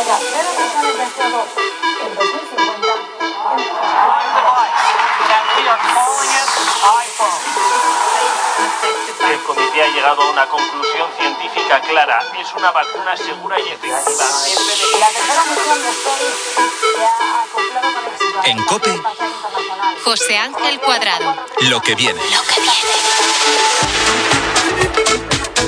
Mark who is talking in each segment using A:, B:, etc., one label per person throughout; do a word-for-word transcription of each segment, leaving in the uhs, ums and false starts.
A: haya cero emisiones de C O dos en dos mil cincuenta.
B: El comité ha llegado a una conclusión científica clara. Es una vacuna segura y efectiva.
A: La tercera misión de Space se ha acoplado con éxito.
C: En COPE,
D: José Ángel Cuadrado.
C: lo que viene.
D: Lo que viene.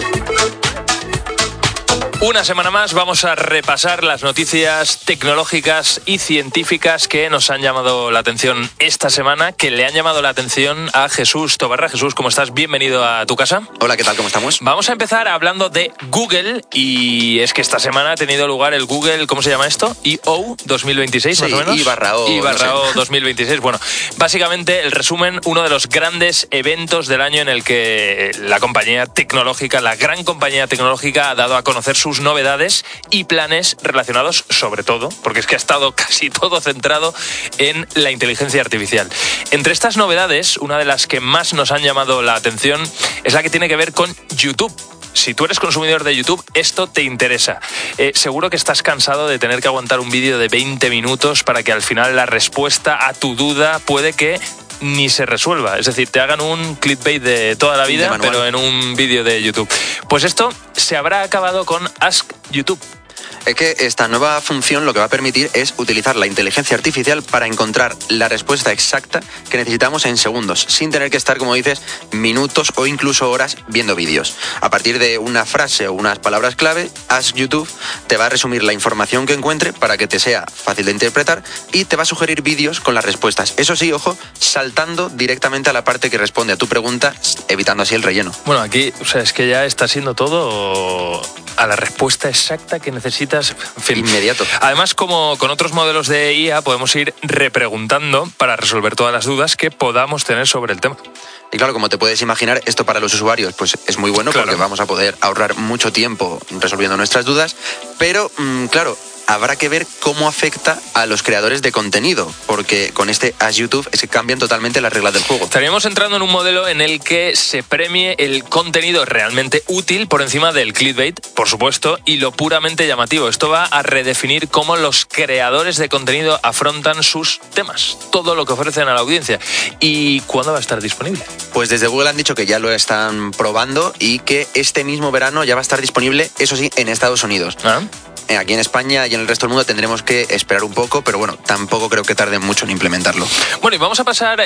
E: Una semana más vamos a repasar las noticias tecnológicas y científicas que nos han llamado la atención esta semana, que le han llamado la atención a Jesús Tobarra. Jesús, ¿cómo estás? Bienvenido a tu casa.
F: Hola, ¿qué tal? ¿Cómo estamos?
E: Vamos a empezar hablando de Google, y es que esta semana ha tenido lugar el Google, ¿cómo se llama esto? I O dos mil veintiséis,
F: sí,
E: más o menos.
F: I barra O.
E: I barra
F: no
E: O
F: sé.
E: dos mil veintiséis. Bueno, básicamente el resumen, uno de los grandes eventos del año en el que la compañía tecnológica, la gran compañía tecnológica, ha dado a conocer sus novedades y planes relacionados, sobre todo, porque es que ha estado casi todo centrado en la inteligencia artificial. Entre estas novedades, una de las que más nos han llamado la atención es la que tiene que ver con YouTube. Si tú eres consumidor de YouTube, esto te interesa. Eh, seguro que estás cansado de tener que aguantar un vídeo de veinte minutos para que al final la respuesta a tu duda puede que ni se resuelva. Es decir, te hagan un clickbait de toda la vida, pero en un vídeo de YouTube. Pues esto se habrá acabado con Ask YouTube.
F: Es que esta nueva función lo que va a permitir es utilizar la inteligencia artificial para encontrar la respuesta exacta que necesitamos en segundos, sin tener que estar, como dices, minutos o incluso horas viendo vídeos. A partir de una frase o unas palabras clave, Ask YouTube te va a resumir la información que encuentre para que te sea fácil de interpretar y te va a sugerir vídeos con las respuestas. Eso sí, ojo, saltando directamente a la parte que responde a tu pregunta, evitando así el relleno.
E: Bueno, aquí, o sea, es que ya está siendo todo a la respuesta exacta que necesitas. En fin.
F: Inmediato.
E: Además, como con otros modelos de I A, podemos ir repreguntando para resolver todas las dudas que podamos tener sobre el tema.
F: Y claro, como te puedes imaginar, esto para los usuarios pues es muy bueno,
E: claro,
F: porque vamos a poder ahorrar mucho tiempo resolviendo nuestras dudas, pero mmm, claro, habrá que ver cómo afecta a los creadores de contenido, porque con este Ask YouTube es que cambian totalmente las reglas del juego.
E: Estaríamos entrando en un modelo en el que se premie el contenido realmente útil por encima del clickbait, por supuesto, y lo puramente llamativo. Esto va a redefinir cómo los creadores de contenido afrontan sus temas, todo lo que ofrecen a la audiencia. ¿Y cuándo va a estar disponible?
F: Pues desde Google han dicho que ya lo están probando y que este mismo verano ya va a estar disponible, eso sí, en Estados Unidos.
E: ¿Ah?
F: Aquí en España y en el resto del mundo tendremos que esperar un poco, pero bueno, tampoco creo que tarden mucho en implementarlo.
E: Bueno, y vamos a pasar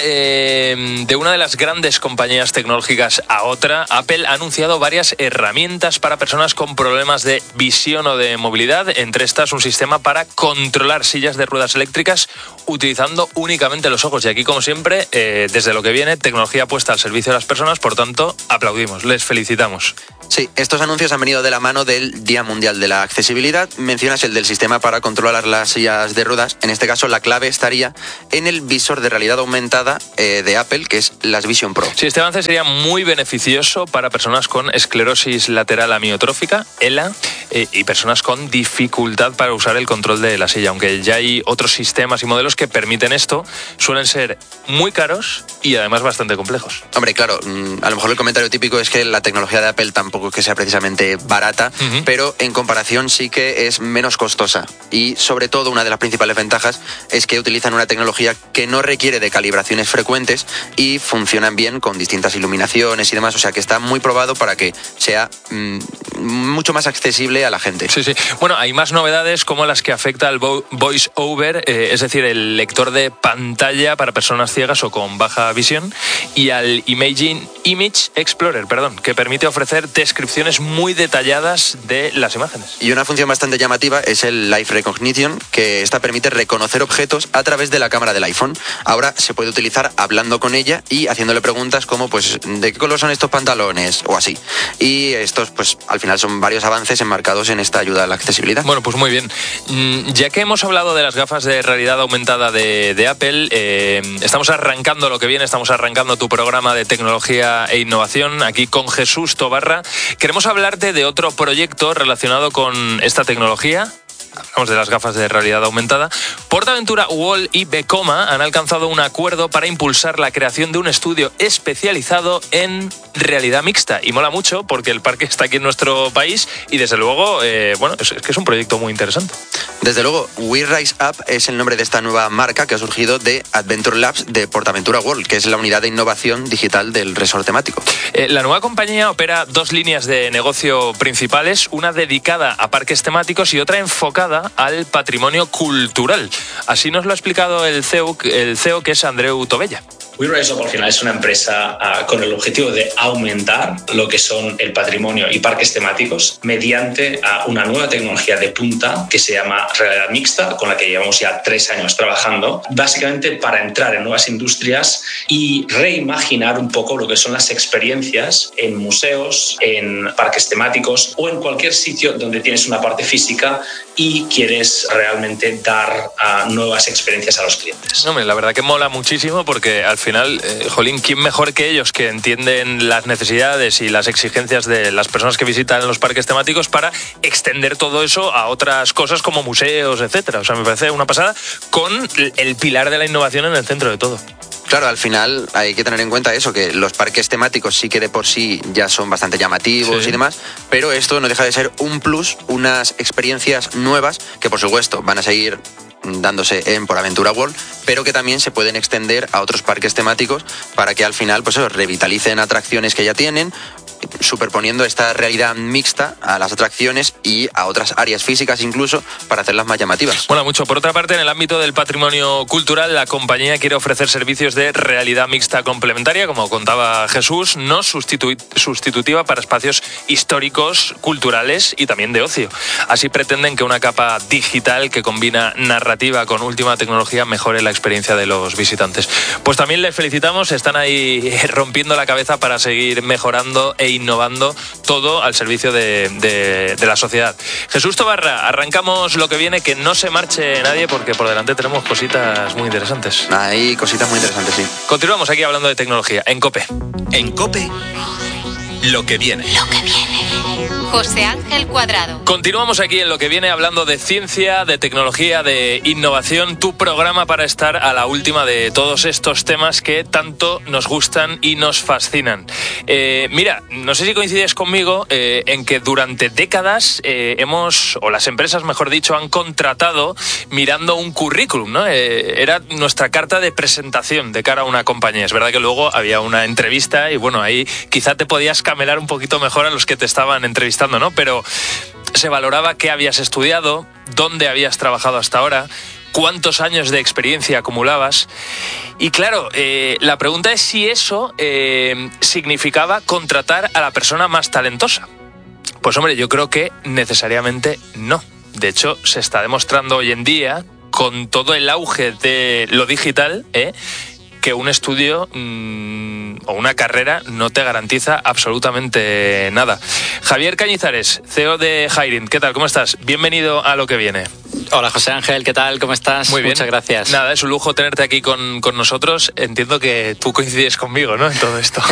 E: eh, de una de las grandes compañías tecnológicas a otra. Apple ha anunciado varias herramientas para personas con problemas de visión o de movilidad. Entre estas, un sistema para controlar sillas de ruedas eléctricas utilizando únicamente los ojos. Y aquí, como siempre, eh, desde lo que viene, tecnología puesta al servicio de las personas. Por tanto, aplaudimos, les felicitamos.
F: Sí, estos anuncios han venido de la mano del Día Mundial de la Accesibilidad. Mencionas el del sistema para controlar las sillas de ruedas. En este caso, la clave estaría en el visor de realidad aumentada eh, de Apple, que es las Vision Pro.
E: Sí, este avance sería muy beneficioso para personas con esclerosis lateral amiotrófica, E L A, eh, y personas con dificultad para usar el control de la silla. Aunque ya hay otros sistemas y modelos que permiten esto, suelen ser muy caros y además bastante complejos.
F: Hombre, claro, a lo mejor el comentario típico es que la tecnología de Apple tampoco es que sea precisamente barata, uh-huh. pero en comparación sí que es menos costosa. Y sobre todo, una de las principales ventajas es que utilizan una tecnología que no requiere de calibraciones frecuentes y funcionan bien con distintas iluminaciones y demás. O sea que está muy probado para que sea mmm, mucho más accesible a la gente.
E: Sí, sí. Bueno, hay más novedades como las que afecta al vo- voice over, eh, es decir, el lector de pantalla para personas ciegas o con baja visión, y al Imaging Image Explorer, perdón, que permite ofrecer descripciones muy detalladas de las imágenes.
F: Y una función bastante llamativa es el Live Recognition, que esta permite reconocer objetos a través de la cámara del iPhone. Ahora se puede utilizar hablando con ella y haciéndole preguntas como, pues, ¿de qué color son estos pantalones? O así. Y estos, pues, al final son varios avances enmarcados en esta ayuda a la accesibilidad.
E: Bueno, pues muy bien. Ya que hemos hablado de las gafas de realidad aumentada de, de Apple, eh, estamos arrancando lo que viene, estamos arrancando tu programa de tecnología e innovación aquí con Jesús Tobarra. Queremos hablarte de otro proyecto relacionado con esta tecnología hablamos de las gafas de realidad aumentada, PortAventura World y Vekoma han alcanzado un acuerdo para impulsar la creación de un estudio especializado en realidad mixta. Y mola mucho porque el parque está aquí en nuestro país y desde luego, eh, bueno, es, es que es un proyecto muy interesante.
F: Desde luego, We Rise Up es el nombre de esta nueva marca que ha surgido de Adventure Labs de PortAventura World, que es la unidad de innovación digital del resort temático.
E: Eh, la nueva compañía opera dos líneas de negocio principales, una dedicada a parques temáticos y otra enfocada al patrimonio cultural. Así nos lo ha explicado el C E O, el C E O que es Andreu Tobella.
C: We Rise Up al final es una empresa uh, con el objetivo de aumentar lo que son el patrimonio y parques temáticos mediante uh, una nueva tecnología de punta que se llama realidad mixta, con la que llevamos ya tres años trabajando, básicamente para entrar en nuevas industrias y reimaginar un poco lo que son las experiencias en museos, en parques temáticos o en cualquier sitio donde tienes una parte física y quieres realmente dar uh, nuevas experiencias a los clientes.
E: No, la verdad que mola muchísimo porque al final, eh, jolín, ¿quién mejor que ellos que entienden las necesidades y las exigencias de las personas que visitan los parques temáticos para extender todo eso a otras cosas como museos, etcétera? O sea, me parece una pasada con el pilar de la innovación en el centro de todo.
F: Claro, al final hay que tener en cuenta eso, que los parques temáticos sí que de por sí ya son bastante llamativos, sí, y demás, pero esto no deja de ser un plus, unas experiencias nuevas que por supuesto van a seguir dándose en PortAventura World, pero que también se pueden extender a otros parques temáticos para que al final pues eso, revitalicen atracciones que ya tienen, superponiendo esta realidad mixta a las atracciones y a otras áreas físicas incluso para hacerlas más llamativas.
E: Bueno, mucho. Por otra parte, en el ámbito del patrimonio cultural, la compañía quiere ofrecer servicios de realidad mixta complementaria, como contaba Jesús, no sustitu- sustitutiva para espacios históricos, culturales y también de ocio. Así pretenden que una capa digital que combina narrativa con última tecnología mejore la experiencia de los visitantes. Pues también les felicitamos, están ahí rompiendo la cabeza para seguir mejorando e innovando todo al servicio de, de, de la sociedad. Jesús Tobarra, arrancamos lo que viene, que no se marche nadie porque por delante tenemos cositas muy interesantes.
F: Hay cositas muy interesantes, sí.
E: Continuamos aquí hablando de tecnología, en COPE.
G: En COPE, lo que viene.
D: Lo que viene. José Ángel Cuadrado.
E: Continuamos aquí en lo que viene hablando de ciencia, de tecnología, de innovación, tu programa para estar a la última de todos estos temas que tanto nos gustan y nos fascinan. Eh, mira, no sé si coincides conmigo eh, en que durante décadas eh, hemos, o las empresas mejor dicho, han contratado mirando un currículum, ¿no? Eh, era nuestra carta de presentación de cara a una compañía. Es verdad que luego había una entrevista y bueno, ahí quizá te podías camelar un poquito mejor a los que te estaban entrevistando, ¿no? Pero se valoraba qué habías estudiado, dónde habías trabajado hasta ahora, cuántos años de experiencia acumulabas. Y claro, eh, la pregunta es si eso eh, significaba contratar a la persona más talentosa. Pues hombre, yo creo que necesariamente no. De hecho, se está demostrando hoy en día, con todo el auge de lo digital, ¿eh? que un estudio mmm, o una carrera no te garantiza absolutamente nada. Javier Cañizares, C E O de Hiring, ¿qué tal? ¿Cómo estás? Bienvenido a lo que viene.
H: Hola José Ángel, ¿qué tal? ¿Cómo estás?
E: Muy bien.
H: Muchas gracias.
E: Nada, es un lujo tenerte aquí con, con nosotros. Entiendo que tú coincides conmigo, ¿no? En todo esto.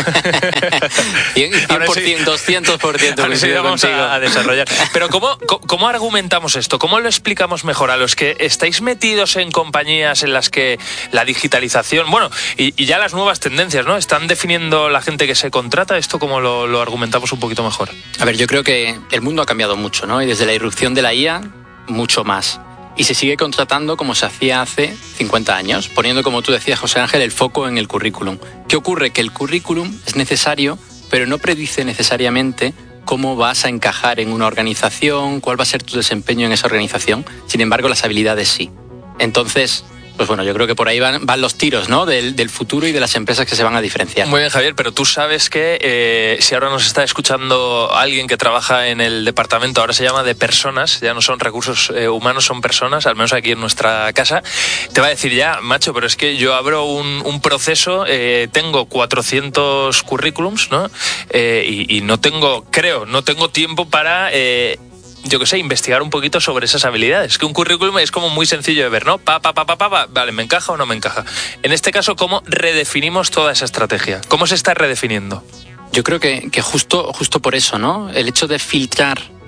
H: cien por ciento, sí, doscientos por ciento
E: ahora sí vamos a, a desarrollar. Pero ¿cómo, ¿cómo argumentamos esto? ¿Cómo lo explicamos mejor a los que estáis metidos en compañías en las que la digitalización, bueno, y, y ya las nuevas tendencias, ¿no? Están definiendo la gente que se contrata? ¿Esto cómo lo, lo argumentamos un poquito mejor?
H: A ver, yo creo que el mundo ha cambiado mucho, ¿no? Y desde la irrupción de la I A, mucho más. Y se sigue contratando como se hacía hace cincuenta años, poniendo, como tú decías, José Ángel, el foco en el currículum. ¿Qué ocurre? Que el currículum es necesario, pero no predice necesariamente cómo vas a encajar en una organización, cuál va a ser tu desempeño en esa organización. Sin embargo, las habilidades sí. Entonces, pues bueno, yo creo que por ahí van, van los tiros, ¿no? Del, del futuro y de las empresas que se van a diferenciar.
E: Muy bien, Javier, pero tú sabes que eh, si ahora nos está escuchando alguien que trabaja en el departamento, ahora se llama de personas, ya no son recursos eh, humanos, son personas, al menos aquí en nuestra casa, te va a decir ya, macho, pero es que yo abro un, un proceso, eh, tengo cuatrocientos currículums, ¿no? Eh, y, y no tengo, creo, no tengo tiempo para... Eh, yo qué sé, investigar un poquito sobre esas habilidades. Que un currículum es como muy sencillo de ver, ¿no? Pa, pa, pa, pa, pa, pa, vale, ¿me encaja o no me encaja? En este caso, ¿cómo redefinimos toda esa estrategia? ¿Cómo se está redefiniendo?
H: Yo creo que, que justo, justo por eso, ¿no? El hecho de filtrar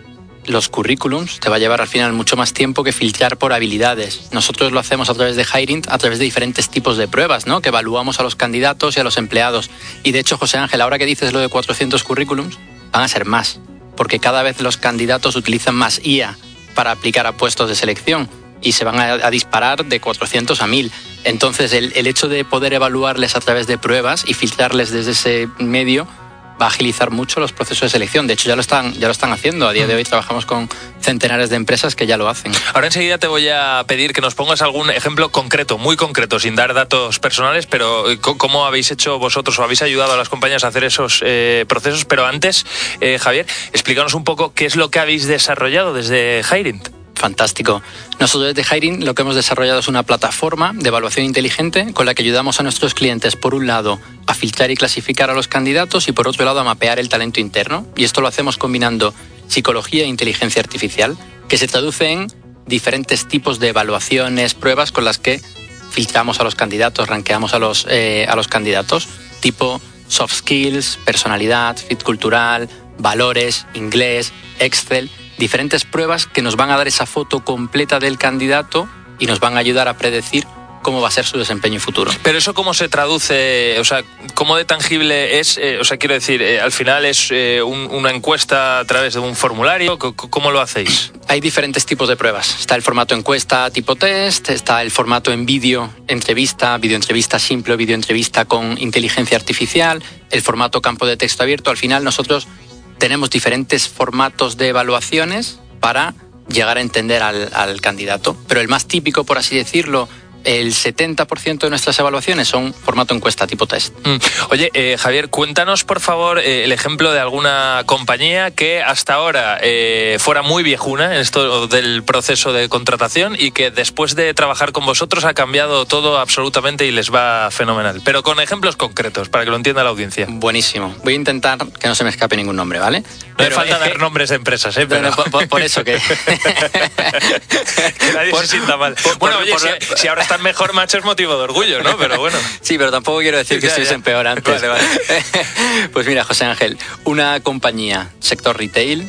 H: los currículums te va a llevar al final mucho más tiempo que filtrar por habilidades. Nosotros lo hacemos a través de Hiring, a través de diferentes tipos de pruebas, ¿no? Que evaluamos a los candidatos y a los empleados. Y de hecho, José Ángel, ahora que dices lo de cuatrocientos currículums, van a ser más, porque cada vez los candidatos utilizan más I A para aplicar a puestos de selección y se van a, a disparar de cuatrocientos a mil. Entonces, el, el hecho de poder evaluarles a través de pruebas y filtrarles desde ese medio va a agilizar mucho los procesos de selección. De hecho, ya lo están, ya lo están haciendo. A día de hoy trabajamos con centenares de empresas que ya lo hacen.
E: Ahora enseguida te voy a pedir que nos pongas algún ejemplo concreto, muy concreto, sin dar datos personales, pero cómo habéis hecho vosotros o habéis ayudado a las compañías a hacer esos eh, procesos. Pero antes, eh, Javier, explícanos un poco qué es lo que habéis desarrollado desde Hiring.
H: Fantástico. Nosotros desde Hiring lo que hemos desarrollado es una plataforma de evaluación inteligente con la que ayudamos a nuestros clientes, por un lado, a filtrar y clasificar a los candidatos y por otro lado, a mapear el talento interno. Y esto lo hacemos combinando psicología e inteligencia artificial, que se traduce en diferentes tipos de evaluaciones, pruebas con las que filtramos a los candidatos, rankeamos a los, eh, a los candidatos, tipo soft skills, personalidad, fit cultural, valores, inglés, Excel. Diferentes pruebas que nos van a dar esa foto completa del candidato y nos van a ayudar a predecir cómo va a ser su desempeño futuro.
E: Pero eso cómo se traduce, o sea, cómo de tangible es, eh, o sea, quiero decir, eh, al final es eh, un, una encuesta a través de un formulario, ¿cómo lo hacéis?
H: Hay diferentes tipos de pruebas. Está el formato encuesta tipo test, está el formato en vídeo entrevista, videoentrevista simple, videoentrevista con inteligencia artificial, el formato campo de texto abierto. Al final nosotros tenemos diferentes formatos de evaluaciones para llegar a entender al, al candidato. Pero el más típico, por así decirlo, el setenta por ciento de nuestras evaluaciones son formato encuesta tipo test.
E: Mm. Oye, eh, Javier, cuéntanos por favor eh, el ejemplo de alguna compañía que hasta ahora eh, fuera muy viejuna en esto del proceso de contratación y que después de trabajar con vosotros ha cambiado todo absolutamente y les va fenomenal. Pero con ejemplos concretos, para que lo entienda la audiencia.
H: Buenísimo. Voy a intentar que no se me escape ningún nombre, ¿vale?
E: No hace falta dar nombres de empresas, ¿eh? Pero...
H: No, no, por, por eso que...
E: que nadie por, se sienta mal. Por, bueno, por, oye, por, si, si ahora están mejor, macho, es motivo de orgullo, ¿no? Pero bueno.
H: Sí, pero tampoco quiero decir que estuviesen peor antes.
E: Vale, vale.
H: Pues mira, José Ángel, una compañía, sector retail,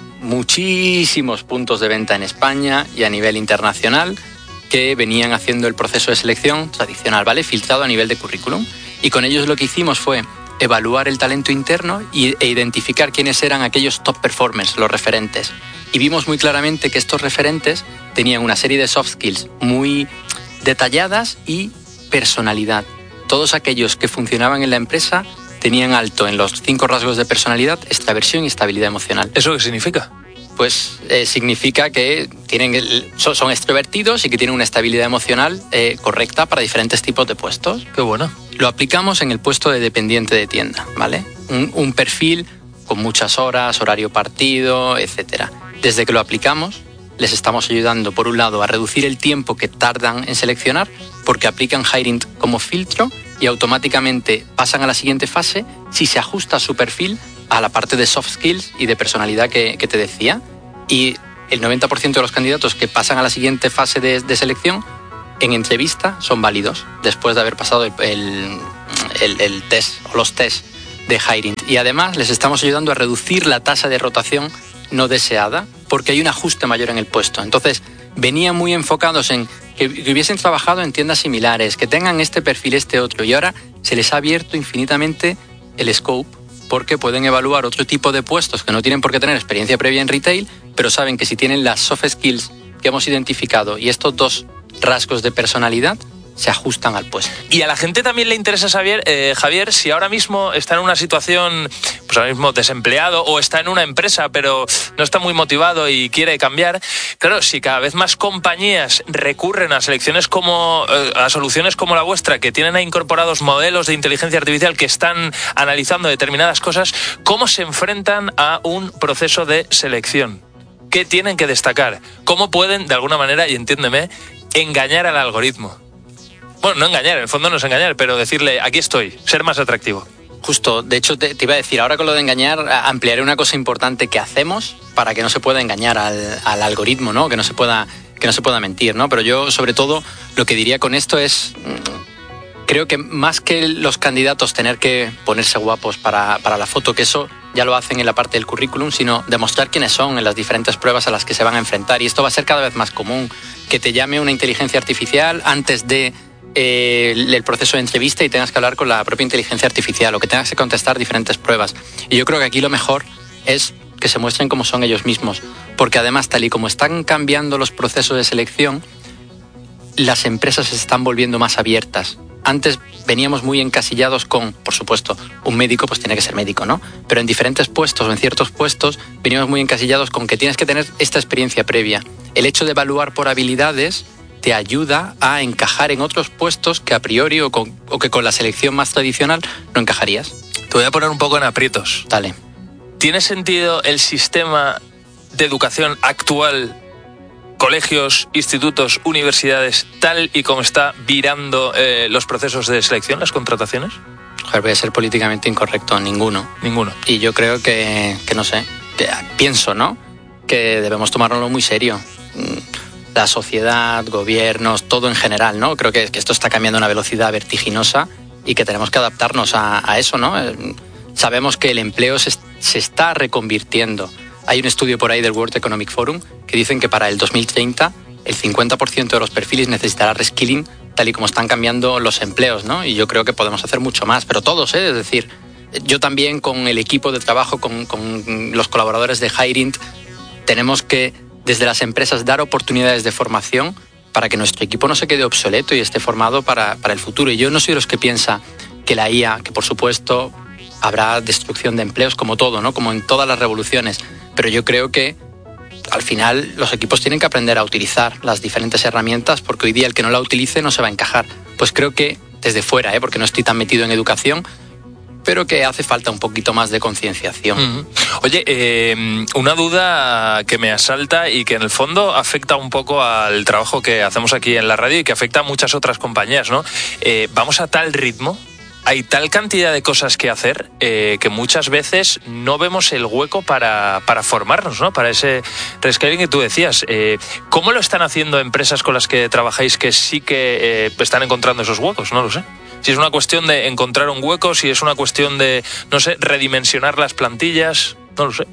H: muchísimos puntos de venta en España y a nivel internacional que venían haciendo el proceso de selección tradicional, ¿vale? Filtrado a nivel de currículum. Y con ellos lo que hicimos fue evaluar el talento interno e identificar quiénes eran aquellos top performers, los referentes. Y vimos muy claramente que estos referentes tenían una serie de soft skills muy detalladas y personalidad. Todos aquellos que funcionaban en la empresa tenían alto en los cinco rasgos de personalidad, extraversión y estabilidad emocional.
E: ¿Eso qué significa?
H: Pues eh, significa que tienen el, son, son extrovertidos y que tienen una estabilidad emocional eh, correcta para diferentes tipos de puestos.
E: Qué bueno.
H: Lo aplicamos en el puesto de dependiente de tienda, ¿vale? Un, un perfil con muchas horas, horario partido, etcétera. Desde que lo aplicamos, les estamos ayudando, por un lado, a reducir el tiempo que tardan en seleccionar, porque aplican Hiring como filtro y automáticamente pasan a la siguiente fase si se ajusta su perfil a la parte de soft skills y de personalidad que, que te decía. Y el noventa por ciento de los candidatos que pasan a la siguiente fase de, de selección, en entrevista, son válidos después de haber pasado el, el, el, el test o los test de Hiring. Y además les estamos ayudando a reducir la tasa de rotación no deseada porque hay un ajuste mayor en el puesto. Entonces, venían muy enfocados en que, que hubiesen trabajado en tiendas similares, que tengan este perfil, este otro, y ahora se les ha abierto infinitamente el scope porque pueden evaluar otro tipo de puestos que no tienen por qué tener experiencia previa en retail, pero saben que si tienen las soft skills que hemos identificado y estos dos rasgos de personalidad, se ajustan al puesto.
E: Y a la gente también le interesa saber, eh, Javier, si ahora mismo está en una situación, pues ahora mismo desempleado, o está en una empresa pero no está muy motivado y quiere cambiar. Claro, si cada vez más compañías recurren a selecciones como, eh, a soluciones como la vuestra, que tienen ahí incorporados modelos de inteligencia artificial que están analizando determinadas cosas, ¿cómo se enfrentan a un proceso de selección? ¿Qué tienen que destacar? ¿Cómo pueden, de alguna manera, y entiéndeme, engañar al algoritmo? Bueno, no engañar, en el fondo no es engañar, pero decirle, aquí estoy, ser más atractivo.
H: Justo, de hecho te, te iba a decir, ahora con lo de engañar, ampliaré una cosa importante que hacemos para que no se pueda engañar al, al algoritmo, ¿no? Que no se pueda, que no se pueda mentir, ¿no? Pero yo, sobre todo, lo que diría con esto es, creo que más que los candidatos tener que ponerse guapos para, para la foto, que eso ya lo hacen en la parte del currículum, sino demostrar quiénes son en las diferentes pruebas a las que se van a enfrentar. Y esto va a ser cada vez más común, que te llame una inteligencia artificial antes de eh, el proceso de entrevista y tengas que hablar con la propia inteligencia artificial, o que tengas que contestar diferentes pruebas. Y yo creo que aquí lo mejor es que se muestren como son ellos mismos, porque además, tal y como están cambiando los procesos de selección, las empresas se están volviendo más abiertas. Antes veníamos muy encasillados con, por supuesto, un médico pues tiene que ser médico, ¿no? Pero en diferentes puestos o en ciertos puestos veníamos muy encasillados con que tienes que tener esta experiencia previa. El hecho de evaluar por habilidades te ayuda a encajar en otros puestos que a priori o, con, o que con la selección más tradicional no encajarías.
E: Te voy a poner un poco en aprietos.
H: Dale.
E: ¿Tiene sentido el sistema de educación actual, colegios, institutos, universidades, tal y como está virando eh, los procesos de selección, las contrataciones?
H: Joder, voy a ser políticamente incorrecto, ninguno.
E: Ninguno.
H: Y yo creo que, que no sé, que, pienso, ¿no? Que debemos tomárnoslo muy serio. La sociedad, gobiernos, todo en general, ¿no? Creo que, que esto está cambiando a una velocidad vertiginosa y que tenemos que adaptarnos a, a eso, ¿no? Sabemos que el empleo se, se está reconvirtiendo. Hay un estudio por ahí del World Economic Forum que dicen que para el dos mil treinta el cincuenta por ciento de los perfiles necesitará reskilling, tal y como están cambiando los empleos, ¿no? Y yo creo que podemos hacer mucho más, pero todos, ¿eh? Es decir, yo también con el equipo de trabajo, con, con los colaboradores de Hirint, tenemos que, desde las empresas, dar oportunidades de formación para que nuestro equipo no se quede obsoleto y esté formado para, para el futuro. Y yo no soy de los que piensa que la I A, que por supuesto habrá destrucción de empleos como todo, ¿no? Como en todas las revoluciones. Pero yo creo que al final los equipos tienen que aprender a utilizar las diferentes herramientas, porque hoy día el que no la utilice no se va a encajar. Pues creo que desde fuera, ¿eh? Porque no estoy tan metido en educación, pero que hace falta un poquito más de concienciación.
E: Uh-huh. Oye, eh, una duda que me asalta y que en el fondo afecta un poco al trabajo que hacemos aquí en la radio y que afecta a muchas otras compañías, ¿no? Eh, ¿Vamos a tal ritmo? Hay tal cantidad de cosas que hacer eh, que muchas veces no vemos el hueco para, para formarnos, ¿no? Para ese reskilling que tú decías. Eh, ¿Cómo lo están haciendo empresas con las que trabajáis que sí que eh, están encontrando esos huecos? No lo sé. Si es una cuestión de encontrar un hueco, si es una cuestión de, no sé, redimensionar las plantillas, no lo sé.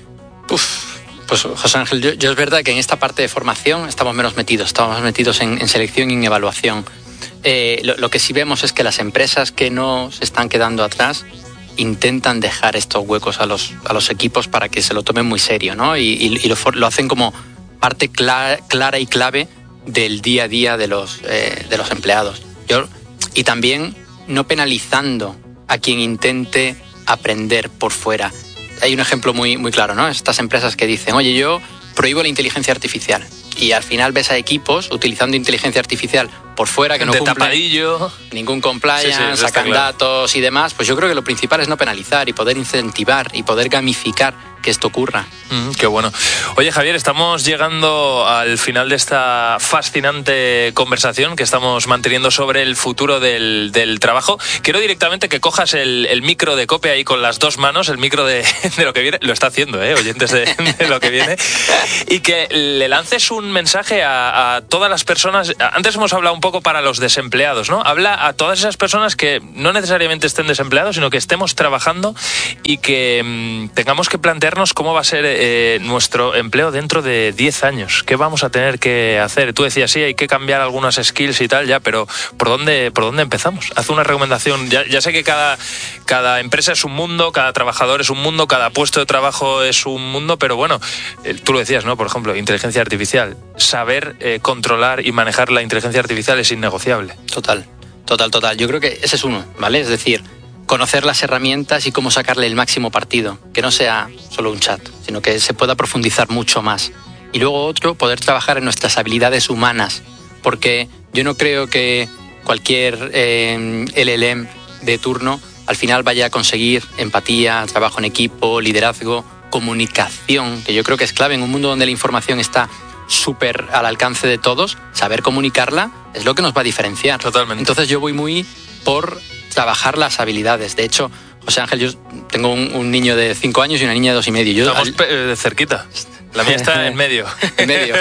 H: Uf. Pues José Ángel, yo, yo es verdad que en esta parte de formación estamos menos metidos, estamos más metidos en, en selección y en evaluación. Eh, lo, lo que sí vemos es que las empresas que no se están quedando atrás intentan dejar estos huecos a los, a los equipos para que se lo tomen muy serio, ¿no? Y, y, y lo, lo hacen como parte clara, clara y clave del día a día de los, eh, de los empleados. Yo, y también no penalizando a quien intente aprender por fuera. Hay un ejemplo muy, muy claro, ¿no? Estas empresas que dicen, oye, yo prohíbo la inteligencia artificial. Y al final ves a equipos utilizando inteligencia artificial por fuera que no
E: de
H: cumplen
E: tapadillo,
H: ningún compliance,
E: sí, sí,
H: sacan
E: claro.
H: datos y demás. Pues yo creo que lo principal es no penalizar y poder incentivar y poder gamificar que esto ocurra.
E: Mm, qué bueno. Oye, Javier, estamos llegando al final de esta fascinante conversación que estamos manteniendo sobre el futuro del, del trabajo. Quiero directamente que cojas el, el micro de COPE ahí con las dos manos, el micro de, de lo que viene. Lo está haciendo, ¿eh? Oyentes de, de lo que viene. Y que le lances un mensaje a, a todas las personas. Antes hemos hablado un poco para los desempleados, ¿no? Habla a todas esas personas que no necesariamente estén desempleados, sino que estemos trabajando y que mmm, tengamos que plantear cómo va a ser eh, nuestro empleo dentro de diez años. ¿Qué vamos a tener que hacer? Tú decías, sí, hay que cambiar algunas skills y tal, ya, pero ¿por dónde, por dónde empezamos? Haz una recomendación. Ya, ya sé que cada, cada empresa es un mundo, cada trabajador es un mundo, cada puesto de trabajo es un mundo, pero bueno, eh, tú lo decías, ¿no? Por ejemplo, inteligencia artificial. Saber eh, controlar y manejar la inteligencia artificial es innegociable.
H: Total, total, total. Yo creo que ese es uno, ¿vale? Es decir, conocer las herramientas y cómo sacarle el máximo partido, que no sea solo un chat, sino que se pueda profundizar mucho más. Y luego otro, poder trabajar en nuestras habilidades humanas, porque yo no creo que cualquier eh, L L M de turno al final vaya a conseguir empatía, trabajo en equipo, liderazgo, comunicación, que yo creo que es clave en un mundo donde la información está súper al alcance de todos. Saber comunicarla es lo que nos va a diferenciar.
E: Totalmente.
H: Entonces yo voy muy por trabajar las habilidades. De hecho, José Ángel, yo tengo un, un niño de cinco años y una niña de dos y medio. Yo,
E: Estamos al... de cerquita. La mía está en medio.
H: En medio.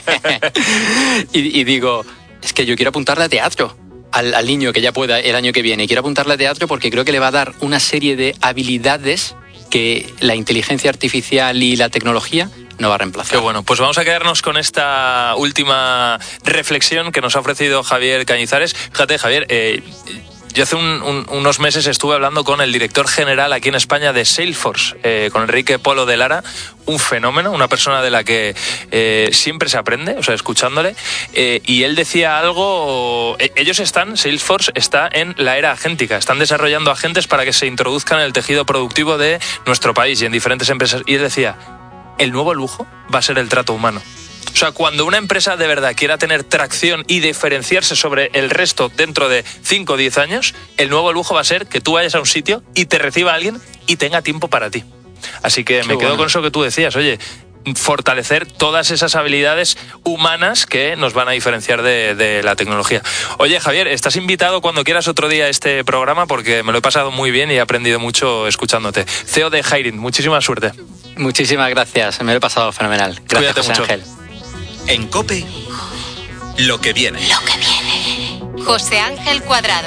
H: y, y digo, es que yo quiero apuntarle a teatro al, al niño que ya pueda el año que viene. Quiero apuntarle a teatro porque creo que le va a dar una serie de habilidades que la inteligencia artificial y la tecnología no va a reemplazar.
E: Qué bueno, pues vamos a quedarnos con esta última reflexión que nos ha ofrecido Javier Cañizares. Fíjate, Javier, eh, yo hace un, un, unos meses estuve hablando con el director general aquí en España de Salesforce, eh, con Enrique Polo de Lara, un fenómeno, una persona de la que eh, siempre se aprende, o sea, escuchándole, eh, y él decía algo, eh, ellos están, Salesforce está en la era agéntica, están desarrollando agentes para que se introduzcan en el tejido productivo de nuestro país y en diferentes empresas, y él decía, el nuevo lujo va a ser el trato humano. O sea, cuando una empresa de verdad quiera tener tracción y diferenciarse sobre el resto dentro de cinco o diez años, el nuevo lujo va a ser que tú vayas a un sitio y te reciba alguien y tenga tiempo para ti. Así que Qué me quedo bueno. con eso que tú decías, oye, fortalecer todas esas habilidades humanas que nos van a diferenciar de, de la tecnología. Oye, Javier, estás invitado cuando quieras otro día a este programa porque me lo he pasado muy bien y he aprendido mucho escuchándote. C E O de Hiring, muchísima suerte.
H: Muchísimas gracias, me lo he pasado fenomenal. Gracias,
E: Cuídate
H: José
E: mucho.
H: Ángel.
G: En COPE, lo que viene.
D: Lo que viene. José Ángel Cuadrado.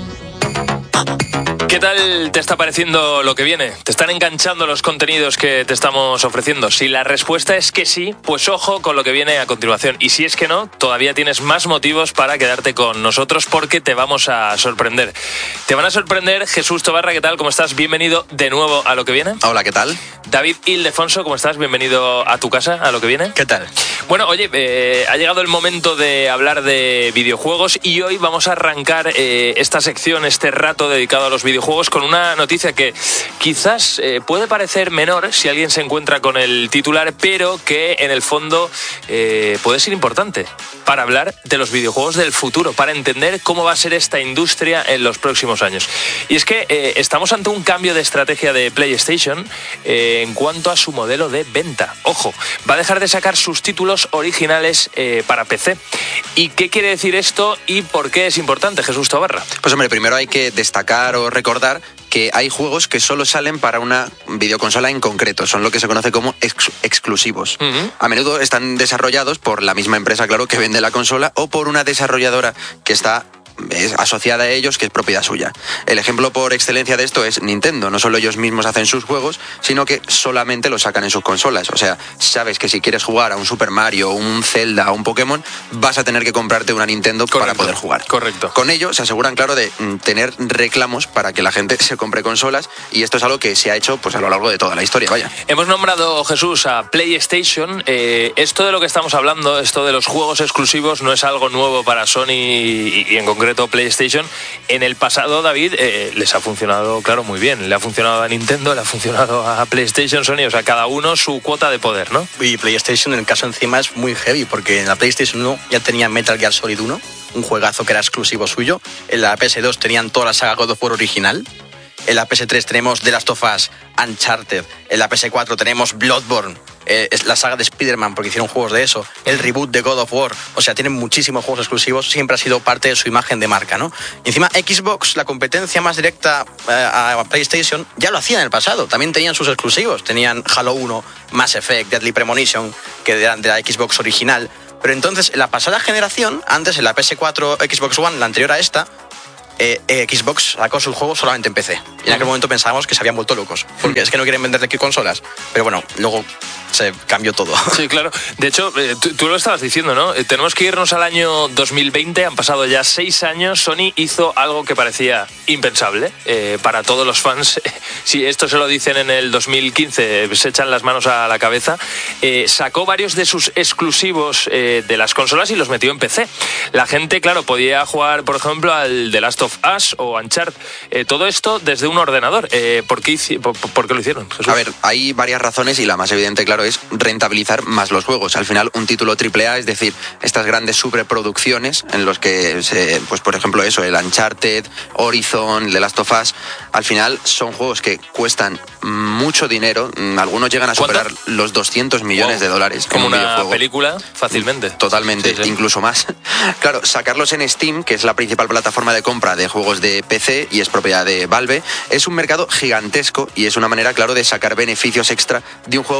E: ¿Qué tal te está pareciendo lo que viene? ¿Te están enganchando los contenidos que te estamos ofreciendo? Si la respuesta es que sí, pues ojo con lo que viene a continuación. Y si es que no, todavía tienes más motivos para quedarte con nosotros porque te vamos a sorprender. Te van a sorprender. Jesús Tobarra, ¿qué tal? ¿Cómo estás? Bienvenido de nuevo a lo que viene.
F: Hola, ¿qué tal?
E: David Ildefonso, ¿cómo estás? Bienvenido a tu casa, a lo que viene.
I: ¿Qué tal?
E: Bueno, oye, eh, ha llegado el momento de hablar de videojuegos y hoy vamos a arrancar eh, esta sección, este rato dedicado a los videojuegos con una noticia que quizás eh, puede parecer menor si alguien se encuentra con el titular, pero que en el fondo eh, puede ser importante para hablar de los videojuegos del futuro, para entender cómo va a ser esta industria en los próximos años. Y es que eh, estamos ante un cambio de estrategia de PlayStation eh, en cuanto a su modelo de venta. Ojo, va a dejar de sacar sus títulos originales eh, para P C. ¿Y qué quiere decir esto y por qué es importante, Jesús Tobarra?
F: Pues hombre, primero hay que destacar o recordar que hay juegos que solo salen para una videoconsola en concreto, son lo que se conoce como ex exclusivos. Uh-huh. A menudo están desarrollados por la misma empresa, claro, que vende la consola o por una desarrolladora que está es asociada a ellos, que es propiedad suya. El ejemplo por excelencia de esto es Nintendo. No solo ellos mismos hacen sus juegos, sino que solamente los sacan en sus consolas. O sea, sabes que si quieres jugar a un Super Mario, un Zelda o un Pokémon, vas a tener que comprarte una Nintendo. Correcto, para poder jugar.
E: Correcto.
F: Con ello se aseguran, claro, de tener reclamos para que la gente se compre consolas, y esto es algo que se ha hecho pues a lo largo de toda la historia, vaya.
E: Hemos nombrado, Jesús, a PlayStation. Eh, esto de lo que estamos hablando, esto de los juegos exclusivos, no es algo nuevo para Sony y, y en concreto PlayStation. En el pasado, David, eh, les ha funcionado, claro, muy bien. Le ha funcionado a Nintendo, le ha funcionado a PlayStation, Sony, o sea, cada uno su cuota de poder, ¿no?
I: Y PlayStation, en el caso encima, es muy heavy, porque en la PlayStation uno ya tenía Metal Gear Solid uno, un juegazo que era exclusivo suyo. En la P S dos tenían toda la saga God of War original. En la P S tres tenemos The Last of Us, Uncharted. En la P S cuatro tenemos Bloodborne, eh, es la saga de Spider-Man, porque hicieron juegos de eso. El reboot de God of War. O sea, tienen muchísimos juegos exclusivos. Siempre ha sido parte de su imagen de marca, ¿no? Y encima Xbox, la competencia más directa eh, a PlayStation, ya lo hacía en el pasado. También tenían sus exclusivos. Tenían Halo uno, Mass Effect, Deadly Premonition, que eran de la Xbox original. Pero entonces, en la pasada generación, antes en la P S cuatro, Xbox One, la anterior a esta, Eh, eh, Xbox sacó sus juegos solamente en P C. Y en aquel momento pensábamos que se habían vuelto locos, porque es que no quieren vender de consolas. Pero bueno, luego se cambió todo.
E: Sí, claro. De hecho, eh, tú, tú lo estabas diciendo, ¿no? Eh, tenemos que irnos al año dos mil veinte, han pasado ya seis años. Sony hizo algo que parecía impensable eh, para todos los fans. Si esto se lo dicen en el dos mil quince, se echan las manos a la cabeza. Eh, sacó varios de sus exclusivos eh, de las consolas y los metió en P C. La gente, claro, podía jugar, por ejemplo, al The Last of Us o Uncharted. Eh, todo esto desde un ordenador. Eh, ¿por, qué hici- por, ¿Por qué lo hicieron, Jesús?
F: A ver, hay varias razones y la más evidente, claro, es rentabilizar más los juegos. Al final, un título triple A, es decir, estas grandes superproducciones en los que, se, pues por ejemplo, eso, el Uncharted, Horizon, The Last of Us, al final son juegos que cuestan mucho dinero. Algunos llegan a superar
E: ¿Cuánto?
F: los doscientos millones
E: Wow.
F: de dólares.
E: Como
F: un
E: una
F: videojuego.
E: película, fácilmente.
F: Totalmente, sí, sí. Incluso más. Claro, sacarlos en Steam, que es la principal plataforma de compra de juegos de P C y es propiedad de Valve, es un mercado gigantesco y es una manera, claro, de sacar beneficios extra de un juego que ya está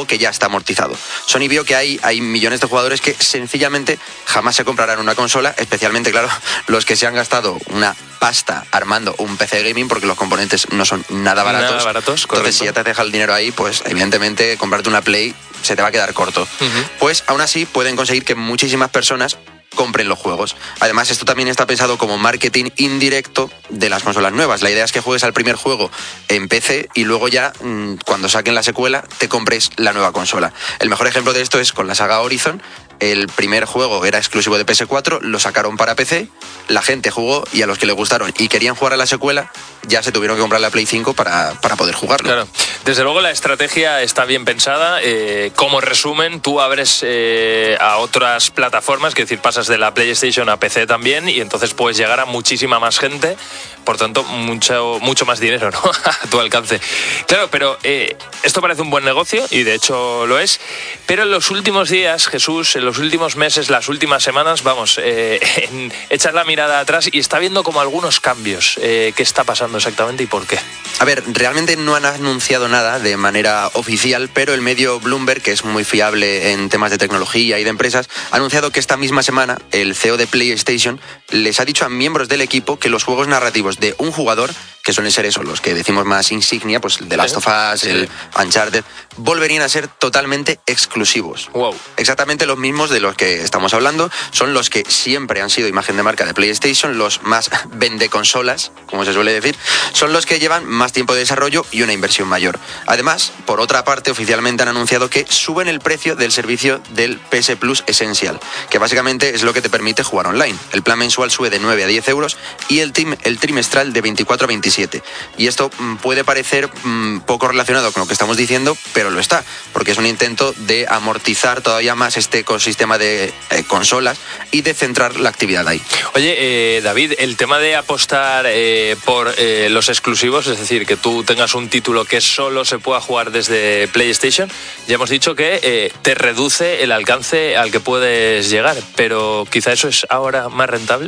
F: amortizado. Sony vio que hay, hay millones de jugadores que sencillamente jamás se comprarán una consola, especialmente, claro, los que se han gastado una pasta armando un P C gaming, porque los componentes no son nada baratos.
E: Nada baratos, correcto.
F: Entonces, si ya te deja el dinero ahí, pues evidentemente comprarte una Play se te va a quedar corto. Uh-huh. Pues aún así pueden conseguir que muchísimas personas compren los juegos. Además, esto también está pensado como marketing indirecto de las consolas nuevas. La idea es que juegues al primer juego en P C y luego ya, cuando saquen la secuela, te compres la nueva consola. El mejor ejemplo de esto es con la saga Horizon. El primer juego era exclusivo de P S cuatro, lo sacaron para P C, la gente jugó y a los que le gustaron y querían jugar a la secuela, ya se tuvieron que comprar la Play cinco para, para poder jugarlo.
E: Claro. Desde luego la estrategia está bien pensada. Eh, como resumen, tú abres eh, a otras plataformas, que es decir, pasas de la PlayStation a P C también y entonces puedes llegar a muchísima más gente, por tanto, mucho, mucho más dinero, ¿no? A tu alcance. Claro, pero eh, esto parece un buen negocio y de hecho lo es, pero en los últimos días, Jesús, en los últimos meses, las últimas semanas, vamos, eh, en, echar la mirada atrás y está viendo como algunos cambios. Eh, ¿Qué está pasando exactamente y por qué?
F: A ver, realmente no han anunciado nada de manera oficial, pero el medio Bloomberg, que es muy fiable en temas de tecnología y de empresas, ha anunciado que esta misma semana el C E O de PlayStation les ha dicho a miembros del equipo que los juegos narrativos de un jugador, que suelen ser eso, los que decimos más insignia, pues el The Last of Us, el Uncharted, volverían a ser totalmente exclusivos.
E: Wow.
F: Exactamente los mismos de los que estamos hablando, son los que siempre han sido imagen de marca de PlayStation, los más vendeconsolas, como se suele decir, son los que llevan más tiempo de desarrollo y una inversión mayor. Además, por otra parte, oficialmente han anunciado que suben el precio del servicio del P S Plus Essential, que básicamente es lo que te permite jugar online. El plan mensual sube de nueve a diez euros y el, tim- el trimestral de veinticuatro a veintisiete. Y esto mm, puede parecer mm, poco relacionado con lo que estamos diciendo, pero lo está, porque es un intento de amortizar todavía más este ecosistema de eh, consolas y de centrar la actividad ahí.
E: Oye, eh, David, el tema de apostar eh, por eh, los exclusivos, es decir, que tú tengas un título que solo se pueda jugar desde PlayStation, ya hemos dicho que eh, te reduce el alcance al que puedes llegar, pero quizá eso es ahora más rentable.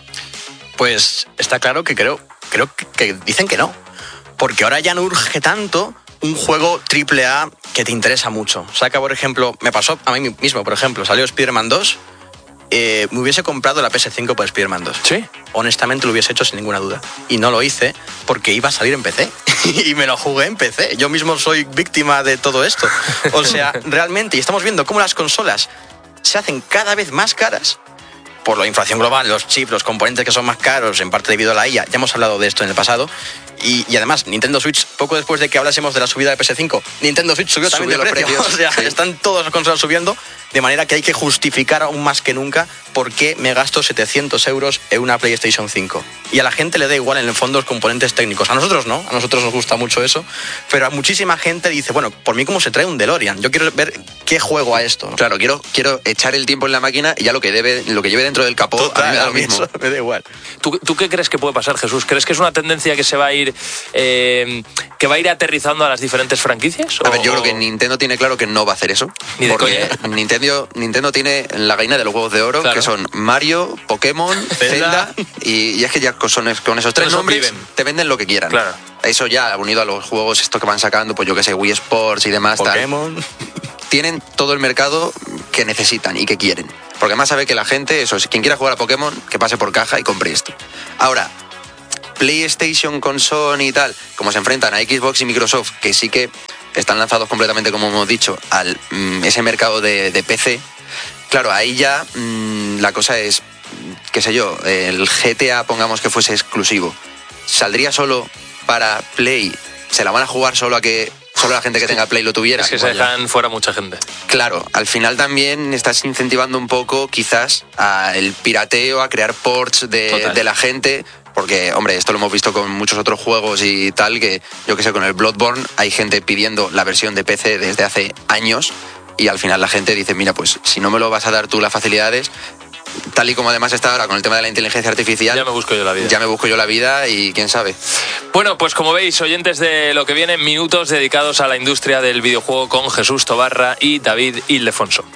I: Pues está claro que creo, creo que, que dicen que no, porque ahora ya no urge tanto un juego triple A que te interesa mucho. Saca, por ejemplo, me pasó a mí mismo, por ejemplo, salió Spider-Man dos, eh, me hubiese comprado la P S cinco por Spider-Man dos.
E: ¿Sí?
I: Honestamente lo hubiese hecho sin ninguna duda. Y no lo hice porque iba a salir en P C. Y me lo jugué en P C. Yo mismo soy víctima de todo esto. O sea, realmente, y estamos viendo cómo las consolas se hacen cada vez más caras por la inflación global, los chips, los componentes que son más caros, en parte debido a la I A. Ya hemos hablado de esto en el pasado. Y, y además, Nintendo Switch, poco después de que hablásemos de la subida de P S cinco, Nintendo Switch subió, subió también de precio. Precios, o sea, sí. Están todas las consolas subiendo, de manera que hay que justificar aún más que nunca por qué me gasto setecientos euros en una PlayStation cinco. Y a la gente le da igual, en el fondo, los componentes técnicos. A nosotros no, a nosotros nos gusta mucho eso, pero a muchísima gente dice, bueno, por mí, ¿cómo se trae un DeLorean? Yo quiero ver qué juego a esto, ¿no?
F: Claro, quiero, quiero echar el tiempo en la máquina y ya lo que, debe, lo que lleve dentro del capó,
I: Total,
F: a mí me da lo mismo.
I: Eso me da igual.
E: ¿Tú, ¿Tú qué crees que puede pasar, Jesús? ¿Crees que es una tendencia que se va a ir... Eh, que va a ir aterrizando a las diferentes franquicias?
F: A ver, yo creo que Nintendo tiene claro que no va a hacer eso.
E: Ni de
F: porque
E: coña.
F: Nintendo, Nintendo tiene la gallina de los huevos de oro, claro, que son Mario, Pokémon, Zelda, Zelda y, y es que ya con, con esos tres
E: eso
F: nombres
E: viven.
F: Te venden lo que quieran.
E: Claro.
F: Eso ya, unido a los juegos estos que van sacando, pues yo que sé, Wii Sports y demás,
I: Pokémon.
F: Tal, tienen todo el mercado que necesitan y que quieren. Porque además sabe que la gente, eso es, quien quiera jugar a Pokémon, que pase por caja y compre esto. Ahora, PlayStation con Sony y tal, como se enfrentan a Xbox y Microsoft, que sí que están lanzados completamente, como hemos dicho, al mm, ese mercado de, de P C, claro, ahí ya mmm, la cosa es, qué sé yo, el G T A, pongamos que fuese exclusivo, ¿saldría solo para Play? ¿Se la van a jugar solo a que solo la gente que tenga Play lo tuviera?
E: Es que se dejan fuera mucha gente.
F: Claro, al final también estás incentivando un poco quizás al pirateo, a crear ports de, de la gente. Porque, hombre, esto lo hemos visto con muchos otros juegos y tal, que yo que sé, con el Bloodborne hay gente pidiendo la versión de P C desde hace años y al final la gente dice, mira, pues si no me lo vas a dar tú las facilidades, tal y como además está ahora con el tema de la inteligencia artificial,
E: ya me busco yo la vida.
F: Ya me busco yo la vida y quién sabe.
E: Bueno, pues como veis, oyentes de Lo que viene, minutos dedicados a la industria del videojuego con Jesús Tobarra y David Ildefonso.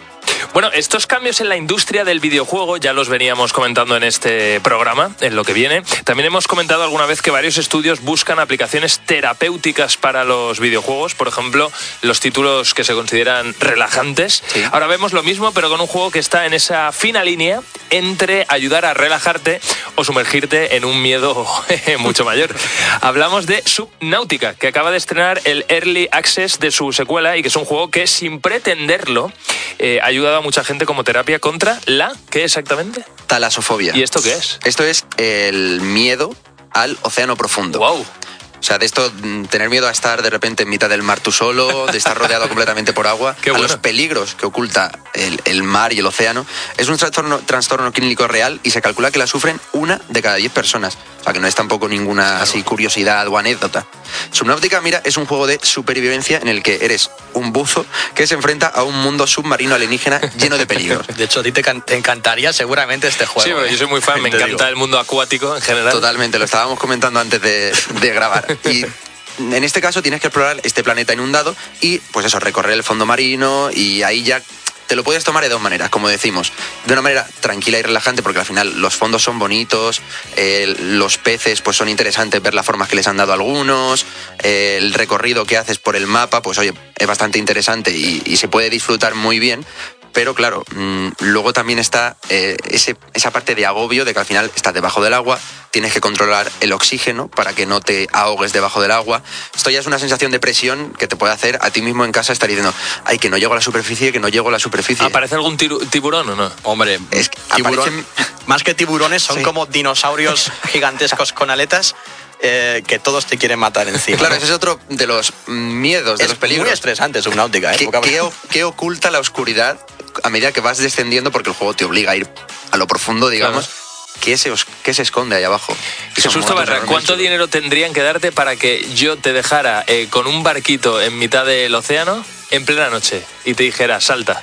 E: Bueno, estos cambios en la industria del videojuego ya los veníamos comentando en este programa, en lo que viene. También hemos comentado alguna vez que varios estudios buscan aplicaciones terapéuticas para los videojuegos, por ejemplo, los títulos que se consideran relajantes. Sí. Ahora vemos lo mismo, pero con un juego que está en esa fina línea entre ayudar a relajarte o sumergirte en un miedo mucho mayor. Hablamos de Subnautica, que acaba de estrenar el Early Access de su secuela y que es un juego que, sin pretenderlo, eh, ha ayudado a mucha gente como terapia contra la... ¿Qué exactamente?
F: Talasofobia.
E: ¿Y esto qué es?
F: Esto es el miedo al océano profundo.
E: ¡Wow!
F: O sea, de esto, tener miedo a estar de repente en mitad del mar tú solo, de estar rodeado completamente por agua,
E: Qué
F: a
E: bueno.
F: los peligros que oculta el, el mar y el océano. Es un trastorno, trastorno clínico real y se calcula que la sufren una de cada diez personas. O sea, que no es tampoco ninguna así curiosidad o anécdota. Subnautica, mira, es un juego de supervivencia en el que eres un buzo que se enfrenta a un mundo submarino alienígena lleno de peligros.
I: De hecho, a ti te, can- te encantaría seguramente este juego.
E: Sí, porque
I: ¿eh?
E: yo soy muy fan, me
I: Te
E: encanta
I: digo.
E: el mundo acuático en general.
F: Totalmente, lo estábamos comentando antes de, de grabar. Y en este caso tienes que explorar este planeta inundado y, pues eso, recorrer el fondo marino, y ahí ya te lo puedes tomar de dos maneras, como decimos. De una manera tranquila y relajante, porque al final los fondos son bonitos, eh, los peces pues son interesantes ver las formas que les han dado a algunos, eh, el recorrido que haces por el mapa, pues oye, es bastante interesante y, y se puede disfrutar muy bien. Pero claro, mmm, luego también está eh, ese, esa parte de agobio de que al final estás debajo del agua, tienes que controlar el oxígeno para que no te ahogues debajo del agua. Esto ya es una sensación de presión que te puede hacer a ti mismo en casa estar diciendo, ay, que no llego a la superficie, que no llego a la superficie.
E: ¿Aparece algún tiru- tiburón o no?
I: Hombre,
F: Es que
I: tiburón,
F: aparecen-
I: más que tiburones, son
F: Sí.
I: como dinosaurios gigantescos con aletas eh, que todos te quieren matar encima.
F: Claro, ese es otro de los miedos, de
I: es
F: los peligros.
I: muy estresante Subnautica, ¿eh?
F: ¿Qué,
I: Poca-
F: qué o- qué oculta la oscuridad a medida que vas descendiendo? Porque el juego te obliga a ir a lo profundo, digamos.
E: Claro.
F: ¿Qué se, os- qué se esconde ahí abajo? Y son
E: Jesús
F: monstruos
E: Tobarra,
F: enormes.
E: ¿cuánto dinero tendrían que darte para que yo te dejara eh, con un barquito en mitad del océano en plena noche y te dijera, salta?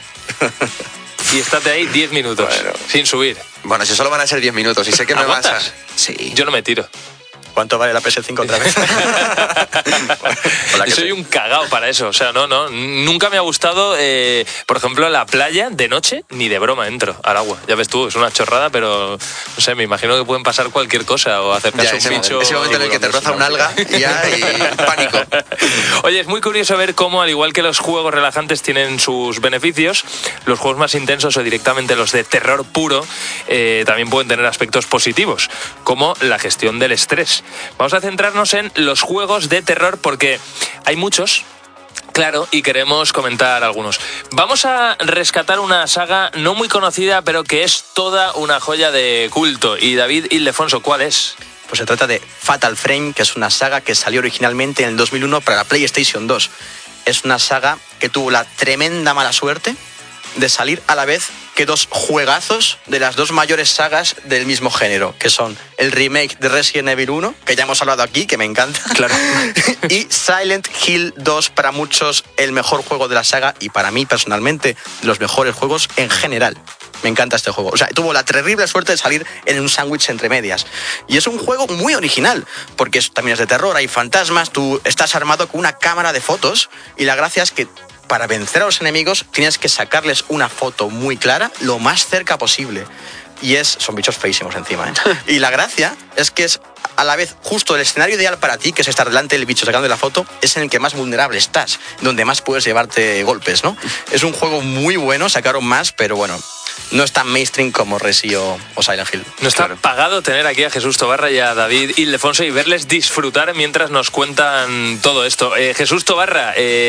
E: Y estate ahí diez minutos,
F: Bueno.
E: sin subir.
F: Bueno, si solo van a ser diez minutos y sé que me vas a...
E: ¿Aguantas?
F: Sí.
E: Yo no me tiro.
I: ¿Cuánto vale la P S cinco otra vez? Por la que
E: Yo soy
I: sé.
E: un cagao para eso. O sea, no, no. Nunca me ha gustado, eh, por ejemplo, la playa de noche, ni de broma entro al agua. Ya ves tú, es una chorrada, pero no sé, me imagino que pueden pasar cualquier cosa o acercarse
F: Ya,
E: a
F: ese,
E: un bicho.
F: ese momento en el que te roza un alga y ya y pánico.
E: Oye, es muy curioso ver cómo, al igual que los juegos relajantes tienen sus beneficios, los juegos más intensos o directamente los de terror puro eh, también pueden tener aspectos positivos, como la gestión del estrés. Vamos a centrarnos en los juegos de terror porque hay muchos. Claro, y queremos comentar algunos. Vamos a rescatar una saga no muy conocida, pero que es toda una joya de culto. Y David Ildefonso, ¿cuál es?
I: Pues se trata de Fatal Frame, que es una saga que salió originalmente en el dos mil uno para la PlayStation dos. Es una saga que tuvo la tremenda mala suerte de salir a la vez que dos juegazos de las dos mayores sagas del mismo género, que son el remake de Resident Evil uno, que ya hemos hablado aquí, que me encanta,
E: Claro.
I: y Silent Hill dos, para muchos el mejor juego de la saga y para mí personalmente de los mejores juegos en general. Me encanta este juego. O sea, tuvo la terrible suerte de salir en un sándwich entre medias. Y es un juego muy original, porque es, también es de terror, hay fantasmas, tú estás armado con una cámara de fotos y la gracia es que para vencer a los enemigos tienes que sacarles una foto muy clara lo más cerca posible. Y es, son bichos feísimos encima, ¿eh? Y la gracia es que es a la vez justo el escenario ideal para ti, que es estar delante del bicho sacando la foto, es en el que más vulnerable estás, donde más puedes llevarte golpes, ¿no? Es un juego muy bueno, sacaron más, pero bueno, no es tan mainstream como Resi o, o Silent Hill.
E: No está
I: Claro.
E: pagado tener aquí a Jesús Tobarra y a David Ildefonso y verles disfrutar mientras nos cuentan todo esto. Eh, Jesús Tobarra, eh,